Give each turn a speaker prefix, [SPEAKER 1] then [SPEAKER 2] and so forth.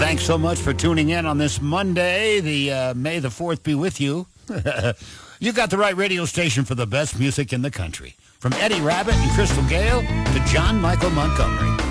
[SPEAKER 1] Thanks so much for tuning in on this Monday. The May the 4th be with you. You got the right radio station for the best music in the country. From Eddie Rabbitt and Crystal Gale to John Michael Montgomery.